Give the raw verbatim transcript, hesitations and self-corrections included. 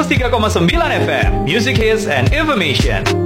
seratus tiga koma sembilan F M. Music Hits and Information.